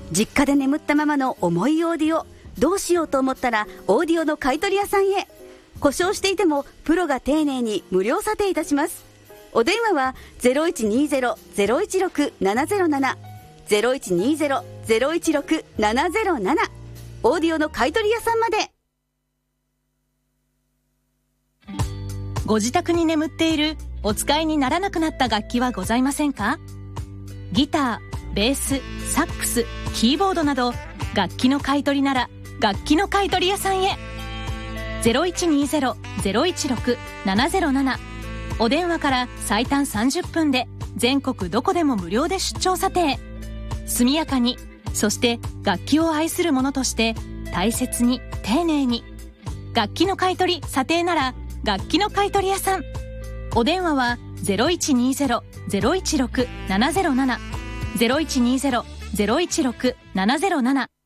実家で眠ったままの重いオーディオ、どうしようと思ったらオーディオの買取屋さんへ。故障していてもプロが丁寧に無料査定いたします。お電話は 0120-016-707 0120-016-707 オーディオの買取屋さんまで。 ご自宅に眠っているお使いにならなくなった楽器はございませんか？ギター、ベース、サックス、キーボードなど楽器の買い取りなら楽器の買い取り屋さんへ。 0120-016-707 お電話から最短30分で全国どこでも無料で出張査定。速やかに、そして楽器を愛する者として大切に丁寧に。楽器の買い取り査定なら楽器の買い取り屋さん。お電話は 0120-016-707 0120-016-707